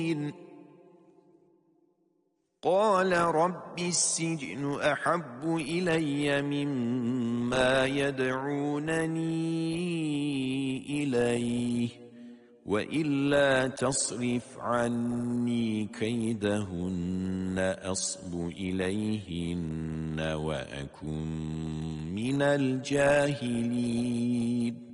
قال رب السجن أحب إلي مما يدعونني إليه وإلا تصرف عني كيدهن أصب إليهن وأكن من الجاهلين